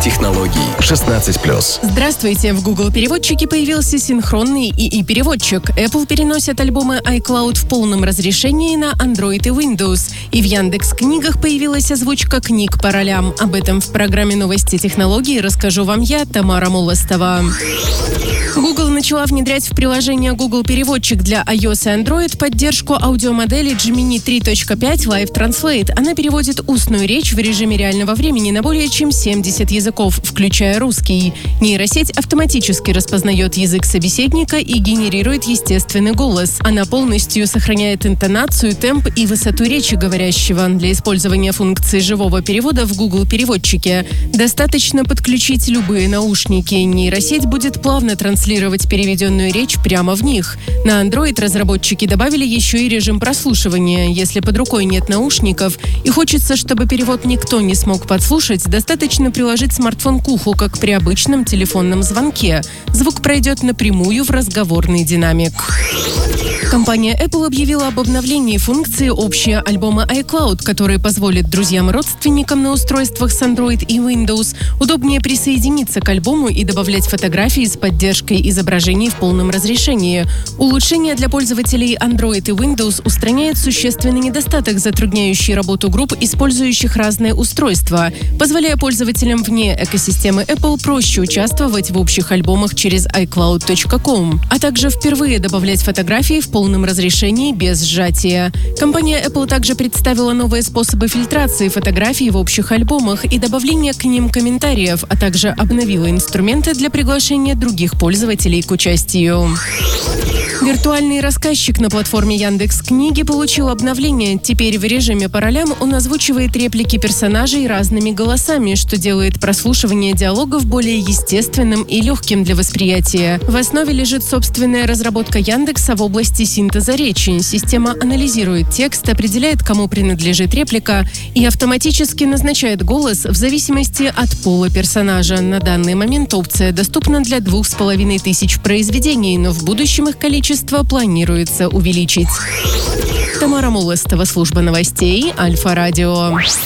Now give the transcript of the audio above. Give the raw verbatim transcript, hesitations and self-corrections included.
технологий. шестнадцать плюс. Здравствуйте! В Google переводчике появился синхронный ИИ-переводчик. Apple переносит альбомы iCloud в полном разрешении на Android и Windows. И в Яндекс.Книгах появилась озвучка книг по ролям. Об этом в программе «Новости технологий» расскажу вам я, Тамара Молостова. Google начала внедрять в приложение Google Переводчик для iOS и Android поддержку аудиомодели Gemini три точка пять Live Translate. Она переводит устную речь в режиме реального времени на более чем семьдесят языков, включая русский. Нейросеть автоматически распознает язык собеседника и генерирует естественный голос. Она полностью сохраняет интонацию, темп и высоту речи говорящего. Для использования функции живого перевода в Google Переводчике достаточно подключить любые наушники. Нейросеть будет плавно транслировать переведенную речь прямо в них. На Android разработчики добавили еще и режим прослушивания. Если под рукой нет наушников и хочется, чтобы перевод никто не смог подслушать, достаточно приложить смартфон к уху, как при обычном телефонном звонке. Звук пройдет напрямую в разговорный динамик. Компания Apple объявила об обновлении функции «Общие альбомы iCloud», которые позволят друзьям и родственникам на устройствах с Android и Windows удобнее присоединиться к альбому и добавлять фотографии с поддержкой изображений в полном разрешении. Улучшение для пользователей Android и Windows устраняет существенный недостаток, затрудняющий работу групп, использующих разные устройства, позволяя пользователям вне экосистемы Apple проще участвовать в общих альбомах через ай клауд точка ком, а также впервые добавлять фотографии в полном полном разрешении без сжатия. Компания Apple также представила новые способы фильтрации фотографий в общих альбомах и добавления к ним комментариев, а также обновила инструменты для приглашения других пользователей к участию. Виртуальный рассказчик на платформе Яндекс.Книги получил обновление. Теперь в режиме по ролям он озвучивает реплики персонажей разными голосами, что делает прослушивание диалогов более естественным и легким для восприятия. В основе лежит собственная разработка Яндекса в области синтеза речи. Система анализирует текст, определяет, кому принадлежит реплика и автоматически назначает голос в зависимости от пола персонажа. На данный момент опция доступна для двух с половиной тысяч произведений, но в будущем их количество планируется увеличить. Тамара Молостова, служба новостей Альфа Радио.